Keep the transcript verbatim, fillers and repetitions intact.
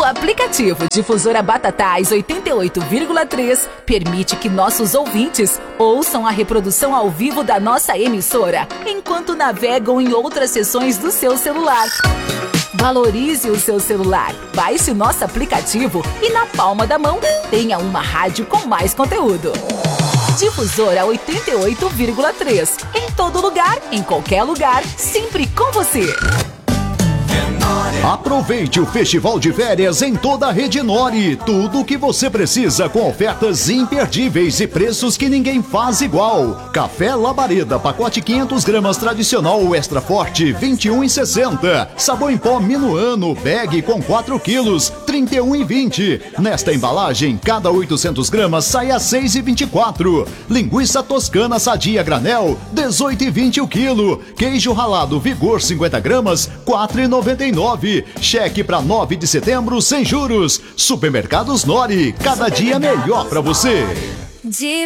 O aplicativo Difusora Batatais oitenta e oito vírgula três permite que nossos ouvintes ouçam a reprodução ao vivo da nossa emissora enquanto navegam em outras seções do seu celular. Valorize o seu celular, baixe o nosso aplicativo e na palma da mão tenha uma rádio com mais conteúdo. Difusora oitenta e oito vírgula três. Em todo lugar, em qualquer lugar, sempre com você. Aproveite o festival de férias em toda a rede Nori. Tudo o que você precisa com ofertas imperdíveis e preços que ninguém faz igual. Café Labareda, pacote quinhentas gramas tradicional extra forte, vinte e um reais e sessenta centavos. Sabão em pó Minuano, bag com quatro quilos, trinta e um reais e vinte centavos. Nesta embalagem, cada oitocentas gramas sai a seis reais e vinte e quatro centavos. Linguiça toscana sadia granel, dezoito reais e vinte centavos o quilo. Queijo ralado Vigor cinquenta gramas, quatro reais e noventa e nove centavos. Cheque para nove de setembro sem juros. Supermercados Nori, cada dia melhor para você. De